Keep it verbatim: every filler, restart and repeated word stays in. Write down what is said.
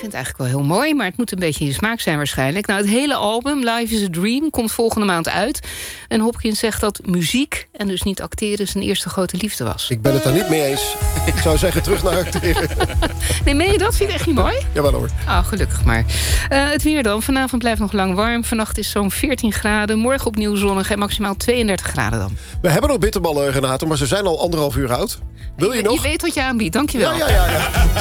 vind het eigenlijk wel heel mooi, maar het moet een beetje je smaak zijn waarschijnlijk. Nou, het hele album, Life is a Dream, komt volgende maand uit. En Hopkins zegt dat muziek, en dus niet acteren, zijn eerste grote liefde was. Ik ben het daar niet mee eens. Ik zou zeggen, terug naar acteren. Nee, meen je dat? Vind ik echt niet mooi? Jawel hoor. Ah, gelukkig maar. Uh, het weer dan. Vanavond blijft nog lang warm. Vannacht is zo'n veertien graden. Morgen opnieuw zonnig en maximaal tweeëndertig graden dan. We hebben nog bitterballen, Renate, maar ze zijn al anderhalf uur oud. Wil je, je nog? Je weet wat je aanbiedt, dankjewel. Ja, ja, ja. ja.